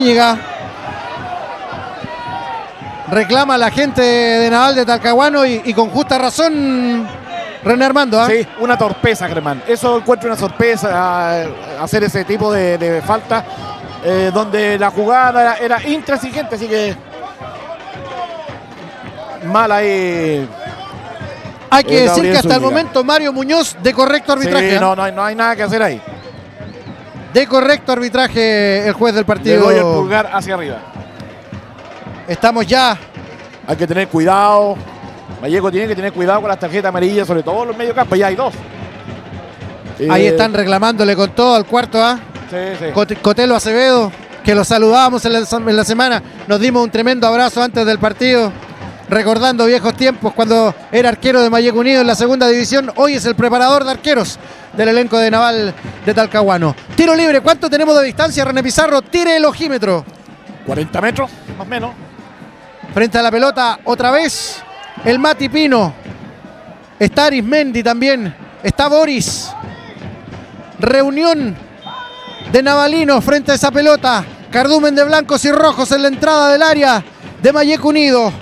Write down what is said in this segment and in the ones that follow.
Llega. Reclama a la gente de Naval de Talcahuano y con justa razón, René Armando. Sí, una torpeza, Germán. Eso encuentro una sorpresa, hacer ese tipo de falta, donde la jugada era intransigente, así que mal ahí. Hay que decir que hasta el momento Mario Muñoz de correcto arbitraje. Sí, no hay nada que hacer ahí. De correcto arbitraje el juez del partido. Le doy el pulgar hacia arriba. Estamos ya. Hay que tener cuidado. Vallejo tiene que tener cuidado con las tarjetas amarillas, sobre todo en los mediocampo. Ya hay dos. Ahí están reclamándole con todo al cuarto A. Sí. Cotelo Acevedo, que lo saludábamos en la semana. Nos dimos un tremendo abrazo antes del partido, recordando viejos tiempos cuando era arquero de Vallejo Unido en la segunda división. Hoy es el preparador de arqueros del elenco de Naval de Talcahuano. Tiro libre, ¿cuánto tenemos de distancia, René Pizarro? Tire el ojímetro. 40 metros, más o menos. Frente a la pelota, otra vez, el Mati Pino. Está Arismendi también. Está Boris. Reunión de navalinos frente a esa pelota. Cardumen de blancos y rojos en la entrada del área de Vallejo Unido.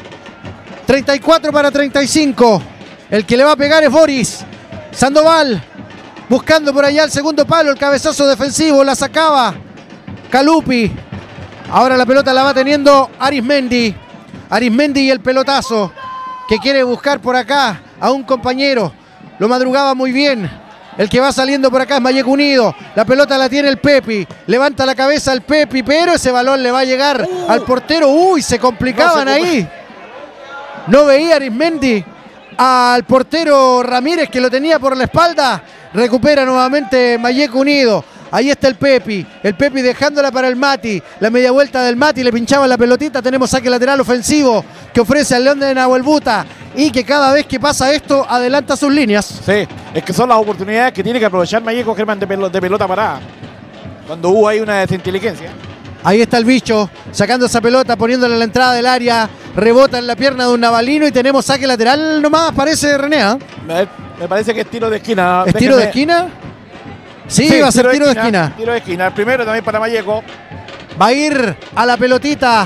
34 para 35. El que le va a pegar es Boris. Sandoval buscando por allá el segundo palo. El cabezazo defensivo. La sacaba Calupi. Ahora la pelota la va teniendo Arismendi. Arismendi y el pelotazo que quiere buscar por acá a un compañero. Lo madrugaba muy bien. El que va saliendo por acá es Vallejo Unido. La pelota la tiene el Pepi. Levanta la cabeza el Pepi, pero ese balón le va a llegar al portero. Uy, se complicaban ahí. No veía Arismendi al portero Ramírez, que lo tenía por la espalda. Recupera nuevamente Vallejo Unido. Ahí está el Pepi dejándola para el Mati. La media vuelta del Mati, le pinchaba la pelotita. Tenemos saque lateral ofensivo que ofrece al León de Nahuelbuta y que cada vez que pasa esto adelanta sus líneas. Sí, es que son las oportunidades que tiene que aprovechar Vallejo, Germán, de pelota parada. Cuando hubo ahí una desinteligencia. Ahí está el bicho sacando esa pelota, poniéndola en la entrada del área. Rebota en la pierna de un navalino y tenemos saque lateral nomás, parece, René. Me parece que es tiro de esquina. ¿Es tiro de esquina? Sí, va a ser tiro de esquina. Tiro de esquina. El primero también para Vallejo. Va a ir a la pelotita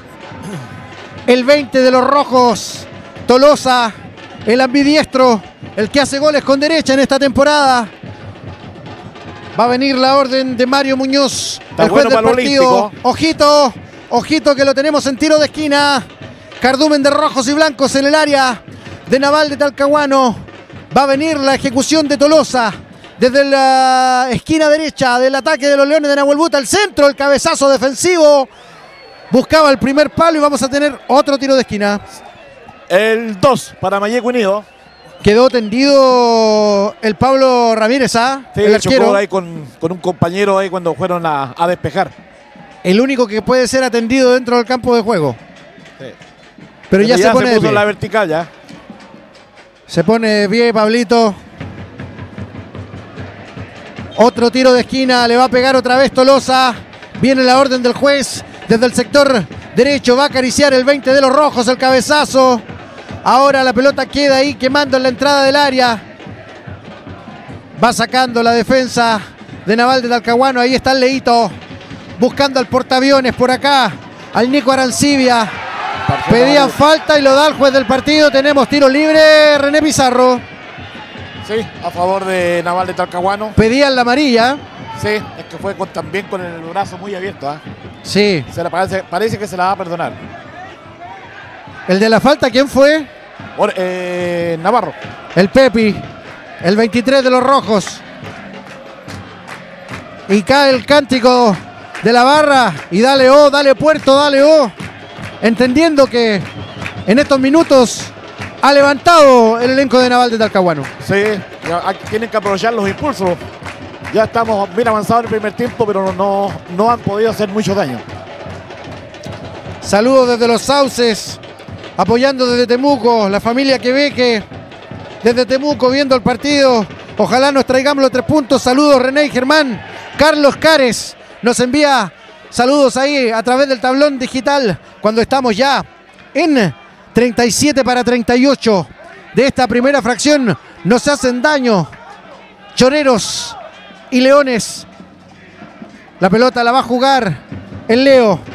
el 20 de los rojos. Tolosa, el ambidiestro, el que hace goles con derecha en esta temporada. Va a venir la orden de Mario Muñoz, el juez del partido. Ojito, ojito que lo tenemos en tiro de esquina. Cardumen de rojos y blancos en el área de Naval de Talcahuano. Va a venir la ejecución de Tolosa. Desde la esquina derecha del ataque de los Leones de Nahuelbuta, el centro, el cabezazo defensivo. Buscaba el primer palo y vamos a tener otro tiro de esquina. El 2 para Vallejo Unido. Quedó tendido el Pablo Ramírez, sí, el arquero. Chocó ahí con un compañero ahí cuando fueron a despejar. El único que puede ser atendido dentro del campo de juego. Sí. Pero ya se pone se de puso pie. La vertical ya. Se pone de pie Pablito. Otro tiro de esquina, le va a pegar otra vez Tolosa. Viene la orden del juez desde el sector derecho. Va a acariciar el 20 de los rojos, el cabezazo. Ahora la pelota queda ahí quemando en la entrada del área. Va sacando la defensa de Naval de Talcahuano. Ahí está el Leito. Buscando al portaaviones por acá. Al Nico Arancibia. Pedían falta y lo da el juez del partido. Tenemos tiro libre, René Pizarro. Sí, a favor de Naval de Talcahuano. Pedían la amarilla. Sí, es que fue también con el brazo muy abierto. Sí. Parece que se la va a perdonar. ¿El de la falta quién fue? Navarro. El Pepi, el 23 de los rojos. Y cae el cántico de la barra. Y dale O, dale Puerto, dale O. Entendiendo que en estos minutos ha levantado el elenco de Naval de Talcahuano. Sí, tienen que aprovechar los impulsos. Ya estamos bien avanzados en el primer tiempo, pero no han podido hacer mucho daño. Saludos desde Los Sauces, apoyando desde Temuco, la familia Queveque, desde Temuco viendo el partido. Ojalá nos traigamos los 3 puntos. Saludos René y Germán. Carlos Cares nos envía saludos ahí a través del tablón digital cuando estamos ya en 37 para 38 de esta primera fracción. Nos hacen daño Choreros y Leones. La pelota la va a jugar el Leo.